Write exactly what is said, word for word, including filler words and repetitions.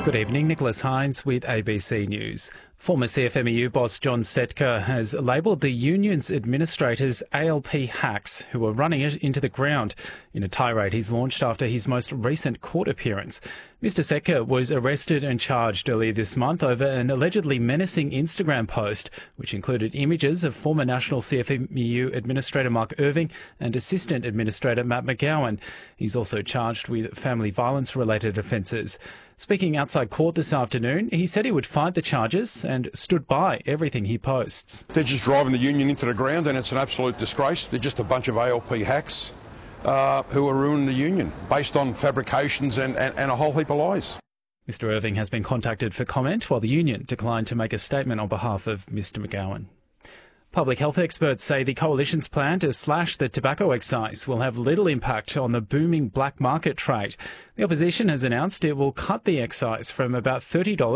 Good evening, Nicholas Hines with A B C News. Former C F M E U boss John Setka has labelled the union's administrators A L P hacks who are running it into the ground in a tirade he's launched after his most recent court appearance. Mister Setka was arrested and charged earlier this month over an allegedly menacing Instagram post which included images of former National C F M E U Administrator Mark Irving and Assistant Administrator Matt McGowan. He's also charged with family violence-related offences. Speaking outside court this afternoon, he said he would fight the charges and stood by everything he posts. They're just driving the union into the ground and it's an absolute disgrace. They're just a bunch of A L P hacks uh, who are ruining the union based on fabrications and, and, and a whole heap of lies. Mister Irving has been contacted for comment while the union declined to make a statement on behalf of Mister McGowan. Public health experts say the coalition's plan to slash the tobacco excise will have little impact on the booming black market trade. The opposition has announced it will cut the excise from about thirty dollars